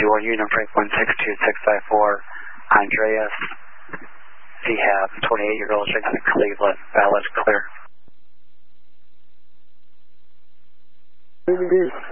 One Union Freight 162654, Andreas Vehab, 28-year-old, checking out of Cleveland, valid, clear.